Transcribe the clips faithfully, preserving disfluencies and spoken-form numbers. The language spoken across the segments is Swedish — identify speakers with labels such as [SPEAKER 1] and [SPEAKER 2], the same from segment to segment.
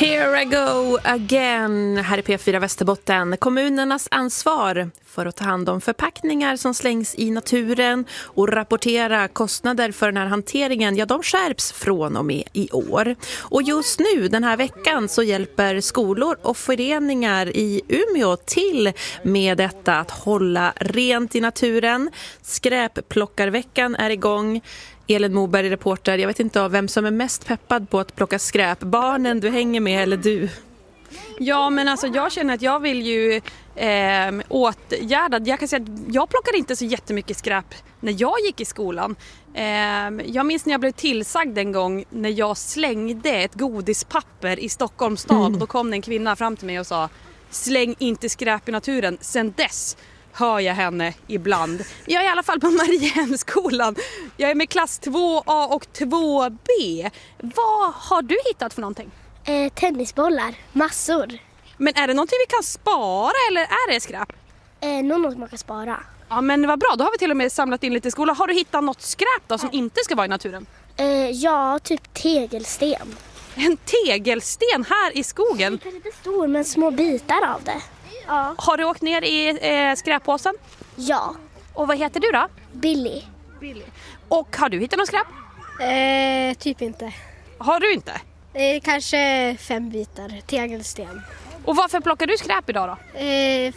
[SPEAKER 1] Here I go again. Här är P fyra Västerbotten. Kommunernas ansvar för att ta hand om förpackningar som slängs i naturen och rapportera kostnader för den här hanteringen, ja, de skärps från och med i år. Och just nu, den här veckan, så hjälper skolor och föreningar i Umeå till med detta att hålla rent i naturen. Skräpplockarveckan är igång. Elin Moberg, reporter. Jag vet inte vem som är mest peppad på att plocka skräp. Barnen du hänger med eller du?
[SPEAKER 2] Ja, men alltså jag känner att jag vill ju eh, åtgärda. Jag kan säga att jag plockade inte så jättemycket skräp när jag gick i skolan. Eh, jag minns när jag blev tillsagd en gång när jag slängde ett godispapper i Stockholms stad. Mm. Och då kom det en kvinna fram till mig och sa: släng inte skräp i naturen. Sen dess hör jag henne ibland. Jag är i alla fall på Mariehemskolan. Jag är med klass två A och två B. Vad har du hittat för någonting?
[SPEAKER 3] Eh, tennisbollar, massor.
[SPEAKER 2] Men är det någonting vi kan spara eller är det skräp?
[SPEAKER 3] Eh, något man kan spara.
[SPEAKER 2] Ja, men vad bra, då har vi till och med samlat in lite i skolan. Har du hittat något skräp då som inte ska vara i naturen?
[SPEAKER 3] Eh, ja, typ tegelsten.
[SPEAKER 2] En tegelsten här i skogen?
[SPEAKER 3] Inte lite stor, men små bitar av det. Ja.
[SPEAKER 2] Har du åkt ner i eh, skräppåsen?
[SPEAKER 3] Ja.
[SPEAKER 2] Och vad heter du då?
[SPEAKER 3] Billy.
[SPEAKER 2] Billy. Och har du hittat något skräp?
[SPEAKER 4] Eh, typ inte.
[SPEAKER 2] Har du inte?
[SPEAKER 4] Eh, kanske fem bitar tegelsten.
[SPEAKER 2] Och varför plockar du skräp idag då?
[SPEAKER 4] Eh,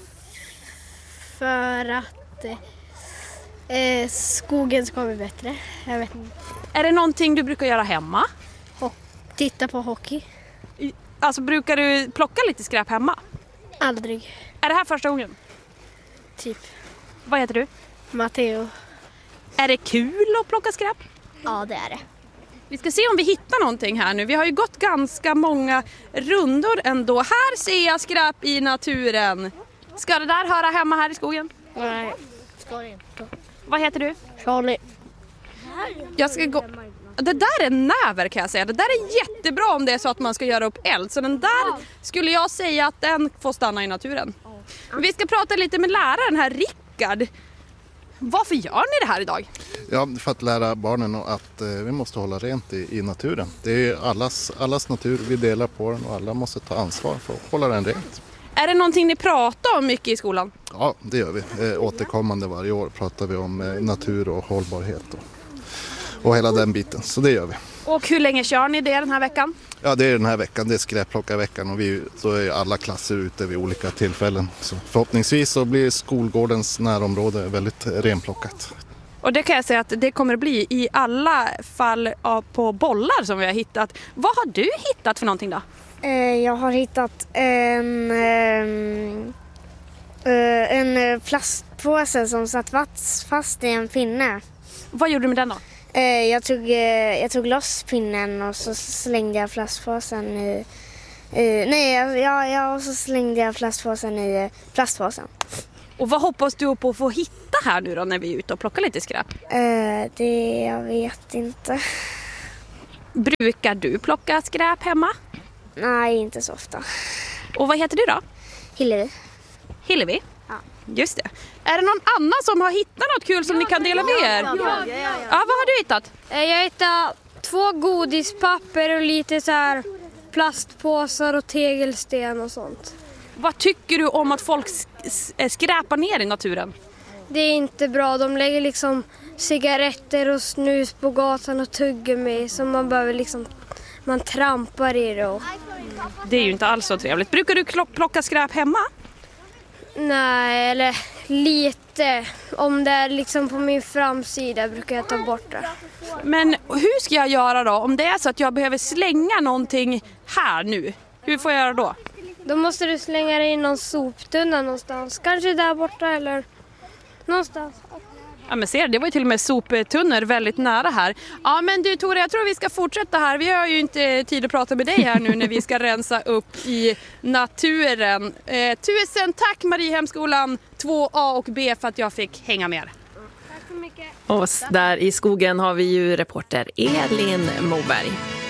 [SPEAKER 4] för att eh, skogen ska bli bättre. Jag vet inte.
[SPEAKER 2] Är det någonting du brukar göra hemma?
[SPEAKER 4] Ho- titta på hockey.
[SPEAKER 2] Alltså brukar du plocka lite skräp hemma?
[SPEAKER 4] Aldrig.
[SPEAKER 2] Är det här första gången?
[SPEAKER 4] Typ.
[SPEAKER 2] Vad heter du?
[SPEAKER 4] Matteo.
[SPEAKER 2] Är det kul att plocka skräp?
[SPEAKER 3] Ja, det är det.
[SPEAKER 2] Vi ska se om vi hittar någonting här nu. Vi har ju gått ganska många rundor ändå. Här ser jag skräp i naturen. Ska det där höra hemma här i skogen?
[SPEAKER 4] Nej, ska det inte.
[SPEAKER 2] Vad heter du?
[SPEAKER 4] Charlie.
[SPEAKER 2] Jag ska gå... Det där är näver kan jag säga. Det där är jättebra om det är så att man ska göra upp eld. Så den där skulle jag säga att den får stanna i naturen. Vi ska prata lite med läraren här, Rickard. Varför gör ni det här idag?
[SPEAKER 5] Ja, för att lära barnen att eh, vi måste hålla rent i, i naturen. Det är allas, allas natur, vi delar på den och alla måste ta ansvar för att hålla den rent.
[SPEAKER 2] Är det någonting ni pratar om mycket i skolan?
[SPEAKER 5] Ja, det gör vi. Eh, återkommande varje år pratar vi om eh, natur och hållbarhet och, och hela den biten, så det gör vi.
[SPEAKER 2] Och hur länge kör ni det den här veckan?
[SPEAKER 5] Ja, det är den här veckan, det är skräpplockarveckan och vi, så är alla klasser ute vid olika tillfällen. Så förhoppningsvis så blir skolgårdens närområde väldigt renplockat.
[SPEAKER 2] Och det kan jag säga att det kommer att bli i alla fall på bollar som vi har hittat. Vad har du hittat för någonting då?
[SPEAKER 3] Eh, jag har hittat en, ehm, eh, en plastpåse som satt fast i en pinne.
[SPEAKER 2] Vad gjorde du med den då?
[SPEAKER 3] Eh, jag, tog, eh, jag tog loss pinnen och så slängde jag plastpåsen i... i nej, ja, ja, och så slängde jag plastpåsen i plastpåsen.
[SPEAKER 2] Och vad hoppas du på att få hitta här nu då när vi är ute och plockar lite skräp?
[SPEAKER 3] Eh, det jag vet inte.
[SPEAKER 2] Brukar du plocka skräp hemma?
[SPEAKER 3] Nej, inte så ofta.
[SPEAKER 2] Och vad heter du då?
[SPEAKER 3] Hillevi.
[SPEAKER 2] Hillevi?
[SPEAKER 3] Ja.
[SPEAKER 2] Just det. Är det någon annan som har hittat något kul som ja, ni kan dela med er? Ja, ja, ja, ja. Ja, vad har du hittat?
[SPEAKER 4] Jag hittade två godispapper och lite så här plastpåsar och tegelsten och sånt.
[SPEAKER 2] Vad tycker du om att folk skräpar ner i naturen?
[SPEAKER 4] Det är inte bra. De lägger liksom cigaretter och snus på gatan och tuggummi som man behöver liksom, man trampar i det. Och...
[SPEAKER 2] Det är ju inte alls så trevligt. Brukar du plocka skräp hemma?
[SPEAKER 4] Nej, eller lite. Om det är liksom på min framsida brukar jag ta bort det.
[SPEAKER 2] Men hur ska jag göra då? Om det är så att jag behöver slänga någonting här nu, hur får jag göra då?
[SPEAKER 4] Då måste du slänga det i någon soptunna någonstans. Kanske där borta eller någonstans.
[SPEAKER 2] Ja, men ser, det var ju till och med soptunnor väldigt nära här. Ja, men du Tore, jag tror vi ska fortsätta här. Vi har ju inte tid att prata med dig här nu när vi ska rensa upp i naturen. Eh, tusen tack Mariehemskolan två A och B för att jag fick hänga med.
[SPEAKER 4] Tack så mycket.
[SPEAKER 1] Och där i skogen har vi ju reporter Elin Moberg.